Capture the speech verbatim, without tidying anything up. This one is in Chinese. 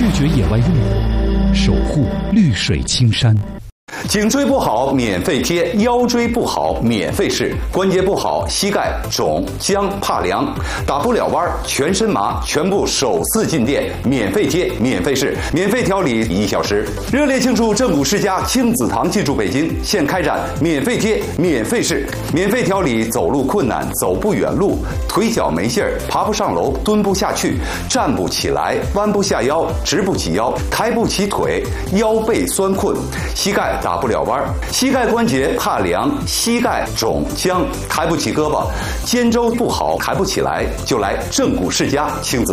绝野外用火，守护绿水青山。 颈椎不好免费贴，腰椎不好免费试，关节不好膝盖肿僵怕凉，打不了弯全身麻，全部首次进店免费贴免费试，免费调理一小时。热烈庆祝正骨世家亲子堂进驻北京，现开展免费贴免费试，免费调理走路困难、走不远路、腿脚没劲儿、爬不上楼、蹲不下去、站不起来、弯不下腰、直不起腰、抬不起腿、腰背酸困、膝盖打不了弯，膝盖关节怕凉，膝盖肿僵，抬不起胳膊，肩周不好抬不起来，就来正骨世家亲子